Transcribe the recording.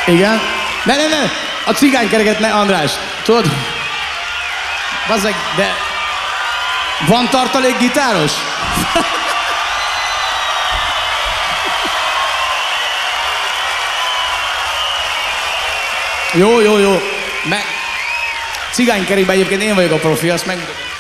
Igen. Ne. A cigánykereket ne, András. Tudod? Bazzeg, de... Van tartalék gitáros? Jó. Cigánykerékben egyébként én vagyok a profi, azt megmutatom.